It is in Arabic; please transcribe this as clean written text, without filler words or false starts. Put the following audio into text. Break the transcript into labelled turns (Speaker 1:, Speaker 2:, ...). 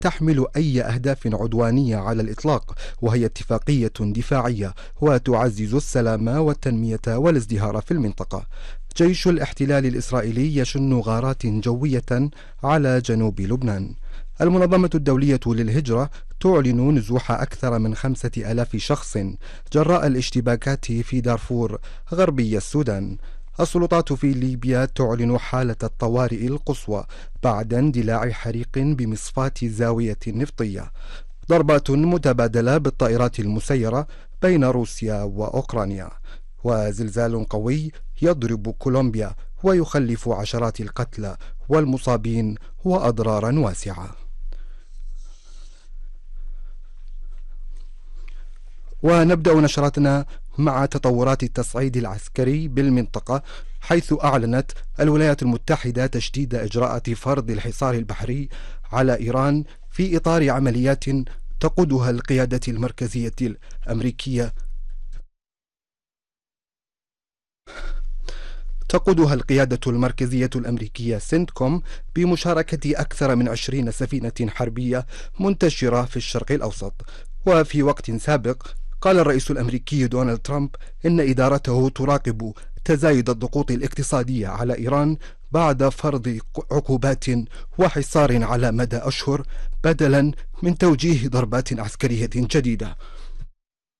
Speaker 1: تحمل أي أهداف عدوانية على الإطلاق، وهي اتفاقية دفاعية وتعزز السلام والتنمية والازدهار في المنطقة. جيش الاحتلال الإسرائيلي يشن غارات جوية على جنوب لبنان. المنظمة الدولية للهجرة تعلن نزوح أكثر من 5000 شخص جراء الاشتباكات في دارفور غربي السودان. السلطات في ليبيا تعلن حالة الطوارئ القصوى بعد اندلاع حريق بمصفاة زاوية نفطية. ضربات متبادلة بالطائرات المسيرة بين روسيا وأوكرانيا. وزلزال قوي يضرب كولومبيا ويخلف عشرات القتلى والمصابين وأضرارا واسعة. ونبدأ نشرتنا مع تطورات التصعيد العسكري بالمنطقة، حيث أعلنت الولايات المتحدة تشديد إجراءات فرض الحصار البحري على إيران في إطار عمليات تقودها القيادة المركزية الأمريكية سنتكوم بمشاركة أكثر من 20 سفينة حربية منتشرة في الشرق الأوسط. وفي وقت سابق قال الرئيس الأمريكي دونالد ترامب إن إدارته تراقب تزايد الضغوط الاقتصادية على إيران بعد فرض عقوبات وحصار على مدى أشهر بدلا من توجيه ضربات عسكرية جديدة.